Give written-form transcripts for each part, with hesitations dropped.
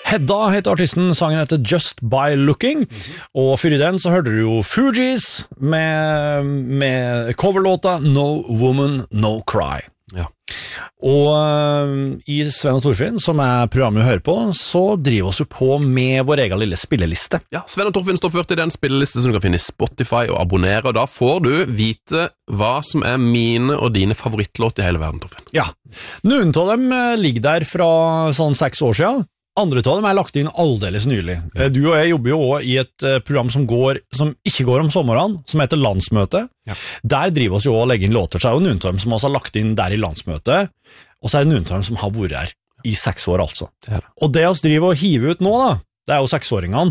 Hedda heter artisten, sangen heter Just By Looking, og for i den så hørte du jo Fugees med coverlåta No Woman, No Cry. Ja. Og i Sven og Torfinn, som programmet vi hører på, så driver oss jo på med vår egen lille spilleliste. Ja, Sven og Torfinn står ført i den spilleliste som du kan finne i Spotify og abonnere, og da får du vite hva som mine og dine favorittlåt i hele verden, Torfinn. Ja, noen av dem ligger der fra sånn 6 år siden. Andre av dem lagt inn aldeles nylig. Du og jeg jobber jo også i et program som ikke går om sommeren, som heter Landsmøte. Ja. Der driver oss jo og legger inn låter, så jo noen av dem som også har lagt inn der i Landsmøte, og så det noen av dem som har vært her i 6 år altså. Det. Og det oss driver og hiver ut nå da, det jo 6-åringene.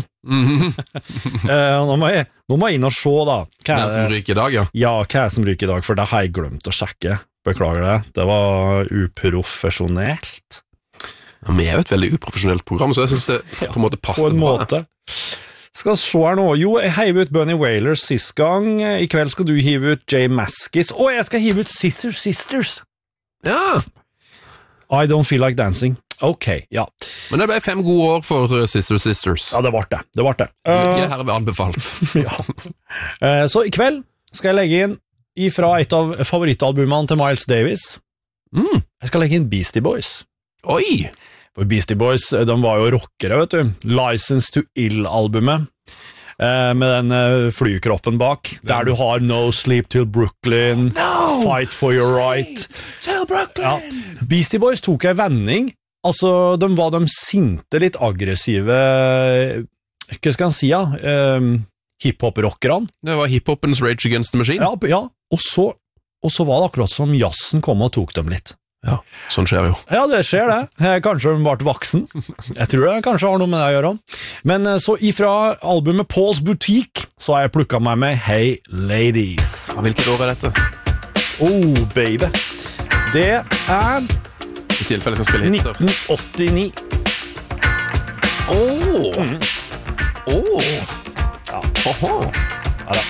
Nå må jeg inn og se da. Hva som ryker i dag, ja? Ja, hva som ryker i dag, for det har jeg glemt å sjekke. Beklager det. Det var uprofesjonelt. Ja, vi jo et veldig uprofesjonelt program, så jeg synes det på en måte passer på en måte. Skal se her nå. Jo, jeg heiv ut Bunny Wailers sist gang. I kveld skal du hive ut Jay Maskis. Og jeg skal hive ut Scissor Sisters. Ja. I Don't Feel Like Dancing. Ok, ja. Men det ble 5 gode år for Scissor Sisters. Ja, det ble det. Jeg her anbefalt. Ja. Så i kveld skal jeg legge inn ifra et av favorittalbumene til Miles Davis. Jeg skal legge inn Beastie Boys. Oi! For Beastie Boys, de var jo rockere, vet du. License to Ill-albumet, med den flykroppen bak, der du har No Sleep Till Brooklyn, Fight for Your Right. Till Brooklyn! Ja. Beastie Boys tok en vending, altså de var de sinte, litt aggressive, hva skal han si, hiphop-rockerne. Det var hiphopens Rage Against the Machine. Ja. Og så var det akkurat som jazzen kom og tok dem litt. Ja, sånn skjer jo. Ja, det skjer det. Kanskje de ble voksen. Jeg tror det kanskje har noe med det å gjøre. Men så ifra albumet Paul's Boutique, så har jeg plukket meg med Hey Ladies. Hvilket år dette? Oh, baby. Det I tilfelle jeg skal spille hitser. 1989. Ja.